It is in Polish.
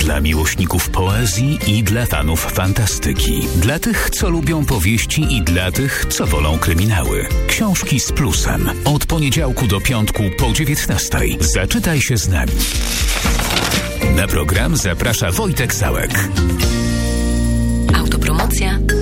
Dla miłośników poezji i dla fanów fantastyki. Dla tych, co lubią powieści i dla tych, co wolą kryminały. Książki z plusem. Od poniedziałku do piątku po 19:00. Zaczytaj się z nami. Na program zaprasza Wojtek Załek. Autopromocja